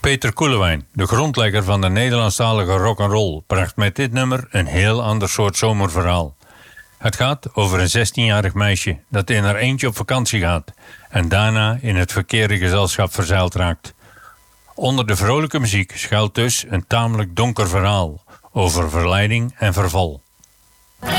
Peter Koelewijn, de grondlegger van de Nederlandstalige rock'n'roll, bracht met dit nummer een heel ander soort zomerverhaal. Het gaat over een 16-jarig meisje dat in haar eentje op vakantie gaat en daarna in het verkeerde gezelschap verzeild raakt. Onder de vrolijke muziek schuilt dus een tamelijk donker verhaal over verleiding en verval.